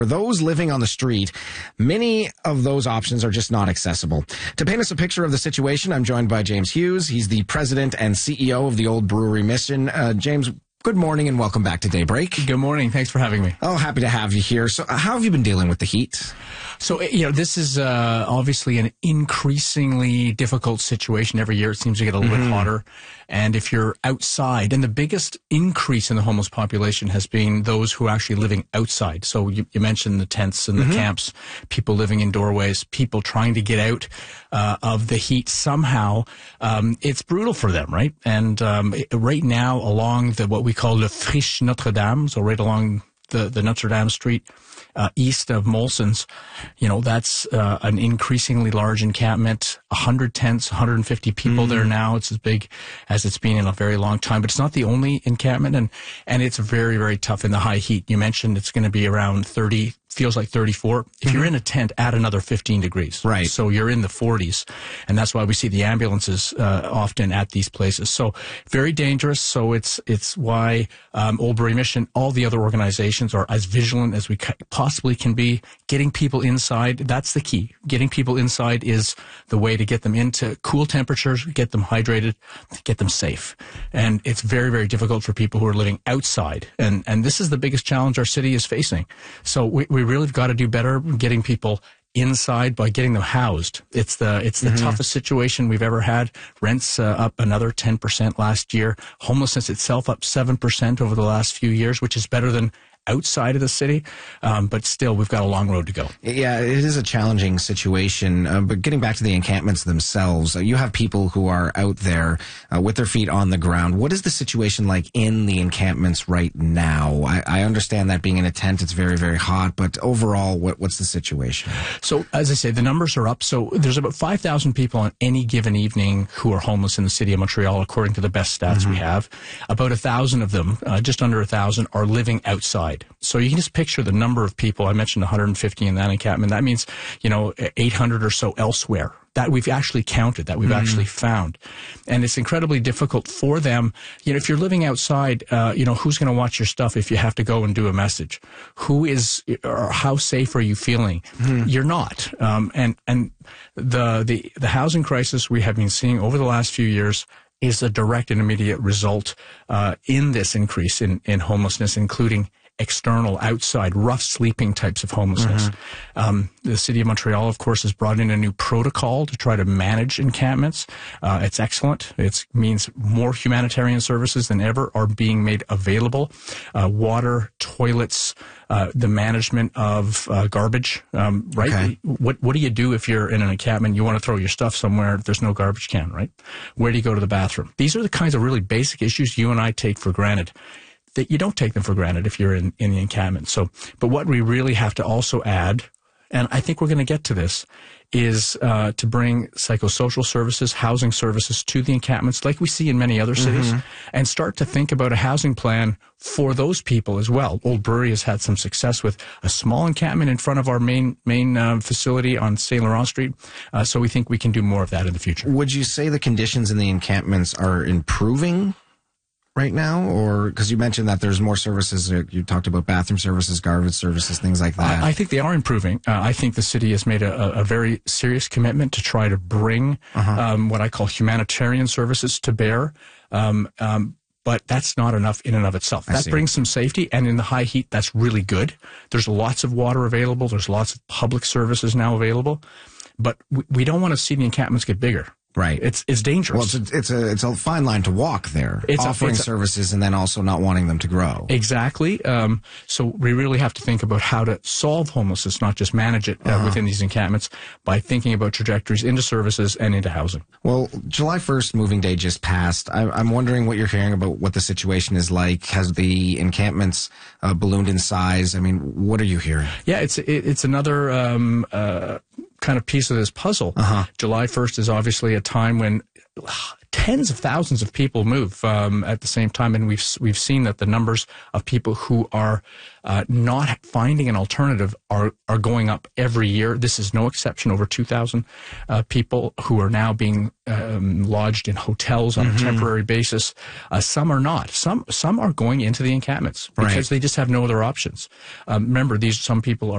For those living on the street, many of those options are just not accessible. To paint us a picture of the situation, I'm joined by James Hughes. He's the president and CEO of the Old Brewery Mission. James, good morning and welcome back to Daybreak. Good morning. Thanks for having me. Oh, happy to have you here. So how have you been dealing with the heat? So, this is obviously an increasingly difficult situation. Every year it seems to get a little bit hotter. And if you're outside, and the biggest increase in the homeless population has been those who are actually living outside. So you mentioned the tents and the camps, people living in doorways, people trying to get out of the heat somehow. It's brutal for them, right? And right now along what we call Le Friche Notre Dame, so right along the Notre Dame Street, east of Molson's, that's an increasingly large encampment, 100 tents, 150 people there now. It's as big as it's been in a very long time, but it's not the only encampment, and it's very, very tough in the high heat. You mentioned it's going to be around 30, feels like 34. If you're in a tent, add another 15 degrees. Right. So you're in the 40s, and that's why we see the ambulances often at these places. So very dangerous. So it's why Old Brewery Mission, all the other organizations are as vigilant as we possibly can be. Getting people inside, that's the key. Getting people inside is the way to get them into cool temperatures, get them hydrated, get them safe. And it's very, very difficult for people who are living outside. And this is the biggest challenge our city is facing. So we really have got to do better getting people inside by getting them housed. It's the toughest situation we've ever had. Rents up another 10% last year. Homelessness itself up 7% over the last few years, which is better than outside of the city, but still, we've got a long road to go. Yeah, it is a challenging situation, but getting back to the encampments themselves, you have people who are out there with their feet on the ground. What is the situation like in the encampments right now? I understand that being in a tent, it's very, very hot, but overall, what's the situation? So, as I say, the numbers are up. So, there's about 5,000 people on any given evening who are homeless in the city of Montreal, according to the best stats we have. About 1,000 of them, just under 1,000, are living outside. So you can just picture the number of people. I mentioned 150 in that encampment. That means, 800 or so elsewhere that we've actually counted, that we've actually found. And it's incredibly difficult for them. If you're living outside, who's going to watch your stuff if you have to go and do a message? Or how safe are you feeling? You're not. And the housing crisis we have been seeing over the last few years is a direct and immediate result in this increase in homelessness, including external, outside, rough sleeping types of homelessness. The city of Montreal, of course, has brought in a new protocol to try to manage encampments. It's excellent. It means more humanitarian services than ever are being made available. Water, toilets, the management of garbage, right? Okay. What do you do if you're in an encampment, you want to throw your stuff somewhere, there's no garbage can, right? Where do you go to the bathroom? These are the kinds of really basic issues you and I take for granted, that you don't take them for granted if you're in the encampment. So, but what we really have to also add, and I think we're going to get to this, is to bring psychosocial services, housing services to the encampments like we see in many other cities, and start to think about a housing plan for those people as well. Old Brewery has had some success with a small encampment in front of our main facility on St. Laurent Street, so we think we can do more of that in the future. Would you say the conditions in the encampments are improving right now, or because you mentioned that there's more services, you talked about bathroom services, garbage services, things like that? I think they are improving. I think the city has made a very serious commitment to try to bring what I call humanitarian services to bear. But that's not enough in and of itself. That brings some safety, and in the high heat, that's really good. There's lots of water available. There's lots of public services now available. But we don't want to see the encampments get bigger. Right. It's dangerous. Well, it's a fine line to walk there, offering services and then also not wanting them to grow. Exactly. So we really have to think about how to solve homelessness, not just manage it within these encampments, by thinking about trajectories into services and into housing. Well, July 1st, moving day just passed. I'm wondering what you're hearing about what the situation is like. Has the encampments ballooned in size? I mean, what are you hearing? Yeah, it's another kind of piece of this puzzle. July 1st is obviously a time when tens of thousands of people move at the same time, and we've seen that the numbers of people who are not finding an alternative are going up every year. This is no exception. Over 2,000 people who are now being lodged in hotels on a temporary basis. Some are not. Some are going into the encampments because they just have no other options. Remember, some people are